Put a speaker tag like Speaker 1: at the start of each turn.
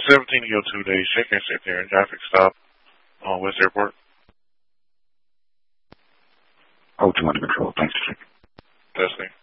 Speaker 1: 17 to go 2 days. Check in, sit there, and traffic stop on West Airport.
Speaker 2: Oh, 2 under control. Thanks for checking.
Speaker 1: Testing.